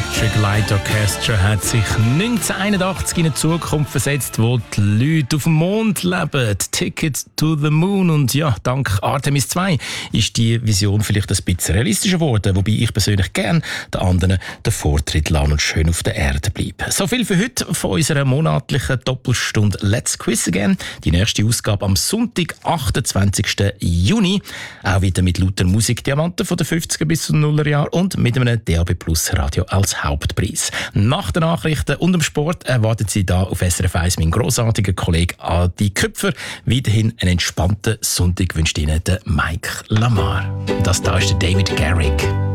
Electric Light Orchestra hat sich 1981 in eine Zukunft versetzt, wo die Leute auf dem Mond leben. Ticket to the Moon. Und ja, dank Artemis 2 ist die Vision vielleicht ein bisschen realistischer geworden, wobei ich persönlich gerne den anderen den Vortritt lasse und schön auf der Erde bleibe. So viel für heute von unserer monatlichen Doppelstunde Let's Quiz Again. Die nächste Ausgabe am Sonntag, 28. Juni. Auch wieder mit lauter Musikdiamanten von den 50er bis zum Nullerjahr und mit einem DAB Plus Radio als Hauptpreis. Nach den Nachrichten und dem Sport erwartet Sie da auf SRF 1 mein grossartiger Kollege Adi Köpfer. Weiterhin einen entspannten Sonntag wünscht Ihnen der Mike Lamar. Das da ist der David Garrick.